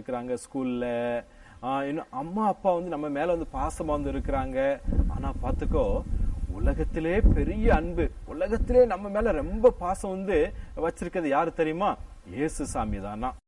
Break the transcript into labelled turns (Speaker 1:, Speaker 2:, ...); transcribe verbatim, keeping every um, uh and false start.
Speaker 1: இருக்கிறாங்க ஸ்கூல்ல. ஆஹ் இன்னும் அம்மா அப்பா வந்து நம்ம மேல வந்து பாசமா வந்து இருக்கிறாங்க. ஆனா பாத்துக்கோ, உலகத்திலே பெரிய அன்பு, உலகத்திலே நம்ம மேல ரொம்ப பாசம் வந்து வச்சிருக்கிறது யாரு தெரியுமா? இயேசு சாமி தானா.